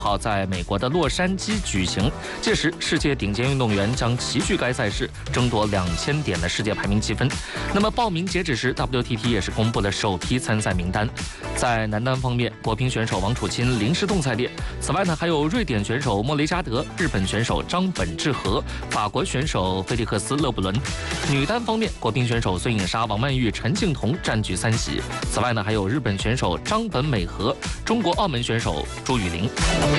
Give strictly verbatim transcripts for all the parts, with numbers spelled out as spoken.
号在美国的洛杉矶举行，届时世界顶尖运动员将齐聚该赛事，争夺两千点的世界排名积分。那么报名截止时 ，W T T 也是公布了首批参赛名单。在男单方面，国乒选手王楚钦临时动赛列。此外呢，还有瑞典选手莫雷加德、日本选手张本智和、法国选手菲利克斯勒布伦。女单方面，国乒选手孙颖莎、王曼玉、陈幸同占据三席。此外呢，还有日本选手张本美和、中国澳门选手朱雨玲。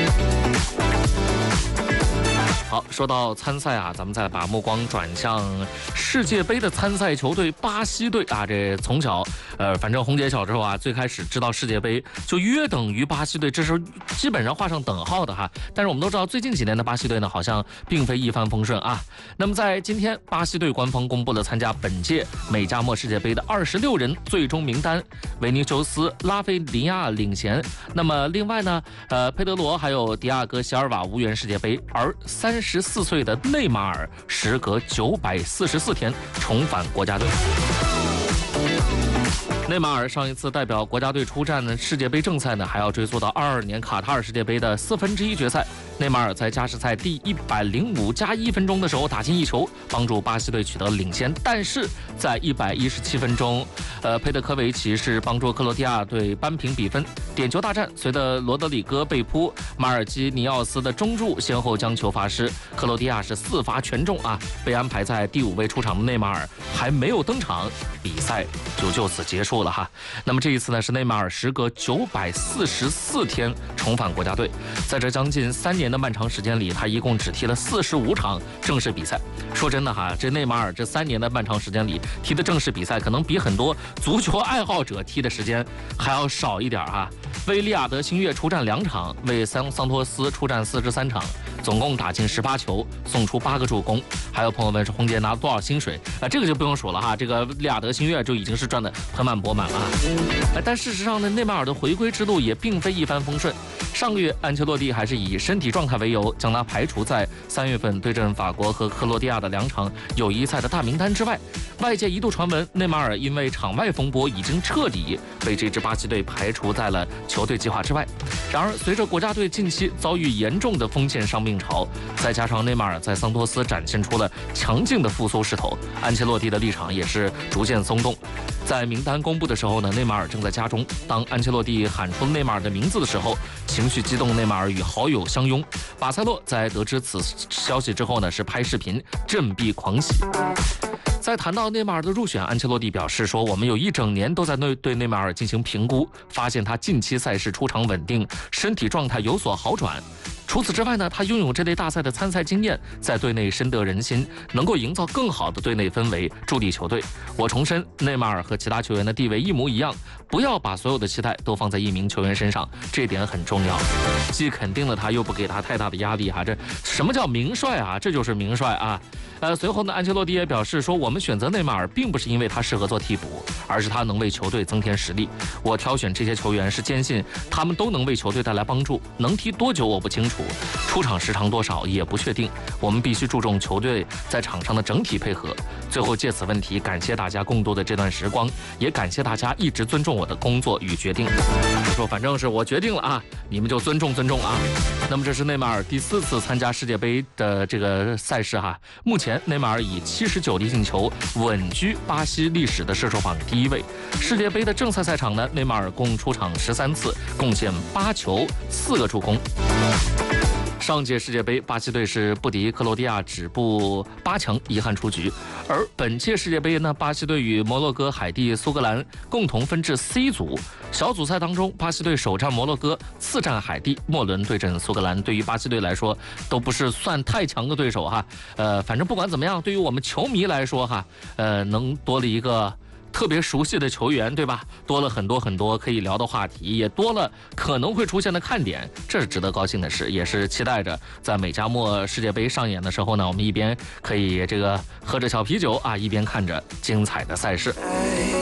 好，说到参赛啊，咱们再把目光转向世界杯的参赛球队巴西队啊。这从小，呃，反正红姐小时候啊，最开始知道世界杯就约等于巴西队，这是基本上画上等号的哈。但是我们都知道，最近几年的巴西队呢，好像并非一帆风顺啊。那么在今天，巴西队官方公布了参加本届美加墨世界杯的二十六人最终名单，维尼修斯、拉菲尼亚领衔。那么另外呢，呃，佩德罗还有迪亚哥、席尔瓦无缘世界杯，而三十四岁的内马尔时隔九百四十四天重返国家队。内马尔上一次代表国家队出战呢世界杯正赛呢，还要追溯到二二年卡塔尔世界杯的四分之一决赛。内马尔在加时赛第一百零五加一分钟的时候打进一球，帮助巴西队取得领先。但是在一百一十七分钟，呃，佩德科维奇是帮助克罗地亚队扳平比分。点球大战随着罗德里戈被扑，马尔基尼奥斯的中柱先后将球罚失，克罗地亚是四罚全中啊，被安排在第五位出场的内马尔还没有登场，比赛就就此结束了哈。那么这一次呢，是内马尔时隔九百四十四天重返国家队，在这将近三年的漫长时间里，他一共只踢了四十五场正式比赛。说真的哈，这内马尔这三年的漫长时间里踢的正式比赛，可能比很多足球爱好者踢的时间还要少一点哈。为利雅得星月出战两场，为桑桑托斯出战四十三场，总共打进十八球，送出八个助攻。还有朋友问是红姐拿了多少薪水啊？这个就不用说了哈，这个利雅得星月就已经是赚得盆满钵满了啊。但事实上呢，内马尔的回归之路也并非一帆风顺。上个月，安切洛蒂还是以身体状态为由，将他排除在三月份对阵法国和克罗地亚的两场友谊赛的大名单之外。外界一度传闻，内马尔因为场外风波已经彻底被这支巴西队排除在了球队计划之外。然而，随着国家队近期遭遇严重的锋线伤病潮，再加上内马尔在桑托斯展现出了强劲的复苏势头，安切洛蒂的立场也是逐渐松动。在名单公布的时候呢，内马尔正在家中。当安切洛蒂喊出内马尔的名字的时候，情绪激动，内马尔与好友相拥。巴塞洛在得知此消息之后呢，是拍视频振臂狂喜。在谈到内马尔的入选，安切洛蒂表示说，我们有一整年都在对对内马尔进行评估，发现他近期赛事出场稳定，身体状态有所好转。除此之外呢，他拥有这类大赛的参赛经验，在队内深得人心，能够营造更好的队内氛围，助力球队。我重申，内马尔和其他球员的地位一模一样，不要把所有的期待都放在一名球员身上，这点很重要。既肯定了他，又不给他太大的压力哈。这什么叫名帅啊？这就是名帅啊。呃，随后呢，安切洛蒂也表示说，我们选择内马尔并不是因为他适合做替补，而是他能为球队增添实力。我挑选这些球员是坚信他们都能为球队带来帮助，能踢多久我不清楚，出场时长多少也不确定，我们必须注重球队在场上的整体配合。最后借此问题感谢大家共度的这段时光，也感谢大家一直尊重我的工作与决定。我说反正是我决定了啊，你们就尊重尊重啊。那么这是内马尔第四次参加世界杯的这个赛事哈，目前内马尔以七十九粒进球稳居巴西历史的射手榜第一位。世界杯的正赛赛场呢，内马尔共出场十三次，贡献八球四个助攻。上届世界杯，巴西队是不敌克罗地亚，止步八强，遗憾出局。而本届世界杯呢，巴西队与摩洛哥、海地、苏格兰共同分至 C 组。小组赛当中，巴西队首战摩洛哥，次战海地，末轮对阵苏格兰。对于巴西队来说，都不是算太强的对手哈。呃，反正不管怎么样，对于我们球迷来说哈，呃，能多了一个特别熟悉的球员，对吧？多了很多很多可以聊的话题，也多了可能会出现的看点，这是值得高兴的事，也是期待着在美加墨世界杯上演的时候呢，我们一边可以这个喝着小啤酒啊，一边看着精彩的赛事。